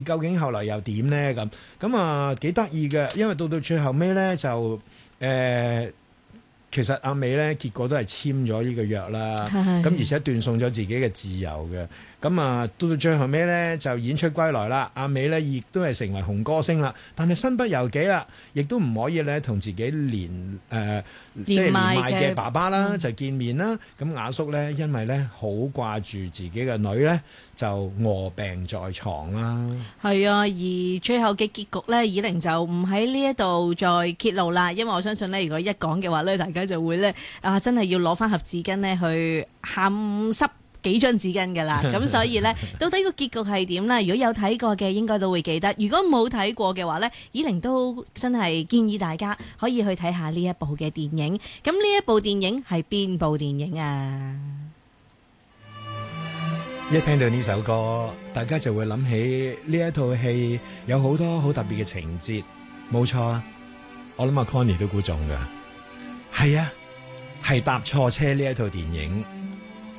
究竟後來又點呢？咁啊幾得意嘅，因為到最後尾咧就其實阿美咧結果都係簽咗呢個約啦，咁而且斷送咗自己嘅自由嘅。咁啊，到最後尾咧就演出歸來啦。阿美咧亦都係成為紅歌星啦，但係身不由己啦，亦都唔可以咧同自己即係連麥嘅爸爸啦就見面啦。咁雅叔咧因為咧好掛住自己嘅女咧，就臥病在床啦。 係啊，而最後嘅結局咧，以玲就唔喺呢一度再揭露啦，因為我相信咧，如果一講嘅話咧，大家就會咧真係要攞翻盒紙巾咧去喊濕幾張紙巾㗎啦。咁所以咧，到底個結局係點咧？如果有睇過嘅，應該都會記得；如果冇睇過嘅話咧，以玲都真係建議大家可以去睇下呢一部嘅電影。咁呢一部電影係邊部電影啊？ 一聽到呢首歌，大家就會諗起呢一套戲有好多好特別嘅情節。冇錯啊，我諗阿 Connie 都估中㗎。係啊，係搭錯車呢一套電影。